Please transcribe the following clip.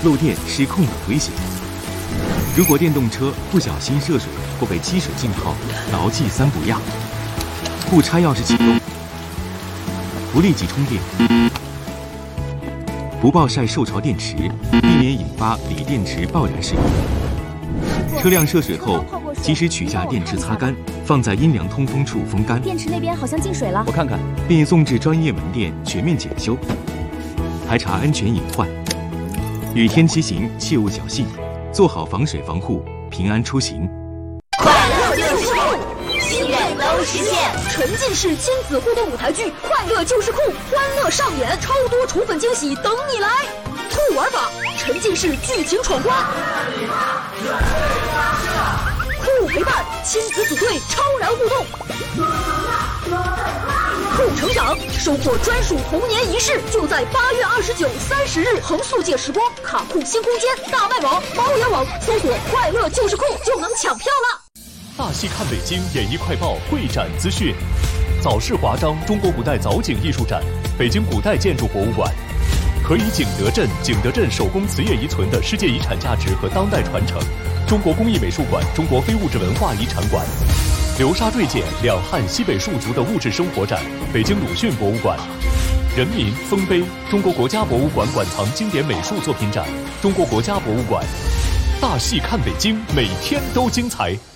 漏电失控等危险。如果电动车不小心涉水或被积水浸泡，牢记3不要：不插钥匙启动，不立即充电，不暴晒受潮电池，避免引发锂电池爆燃事故。车辆涉水后，及时取下电池擦干，放在阴凉通风处风干。 电池那边好像进水了， 我看看， 并送至专业门店全面检修，排查安全隐患。雨天骑行切勿侥幸，做好防水防护，平安出行。 快乐就是酷，心愿都实现。 沉浸式亲子互动舞台剧《快乐就是酷》，欢乐上演，超多宠粉惊喜等你来。酷玩法，沉浸式剧情闯关，酷陪伴，亲子组队超燃互动，酷成长，收获专属童年仪式，就在8月29、30日，横速界时光、卡酷新空间、大麦网、猫眼网搜索“快乐就是酷”就能抢票了。 大戏看北京演艺快报会展资讯：早市华章中国古代藻井艺术展，北京古代建筑博物馆。可以景德镇手工瓷业遗存的世界遗产价值和当代传承，中国工艺美术馆、中国非物质文化遗产馆。流沙坠简两汉西北戍族的物质生活展，北京鲁迅博物馆。人民丰碑，中国国家博物馆馆藏经典美术作品展，中国国家博物馆。大戏看北京，每天都精彩。